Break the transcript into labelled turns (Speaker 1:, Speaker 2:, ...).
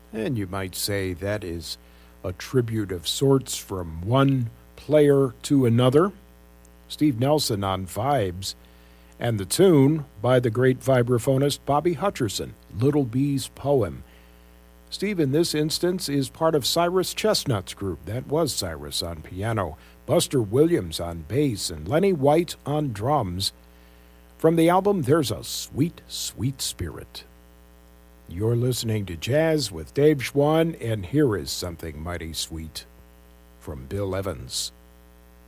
Speaker 1: And you might say that is a tribute of sorts from one player to another. Steve Nelson on vibes, and the tune by the great vibraphonist Bobby Hutcherson, Little Bee's Poem. Steve, in this instance, is part of Cyrus Chestnut's group. That was Cyrus on piano, Buster Williams on bass, and Lenny White on drums. From the album, There's a Sweet, Sweet Spirit. You're listening to Jazz with Dave Schwann, and here is something mighty sweet from Bill Evans.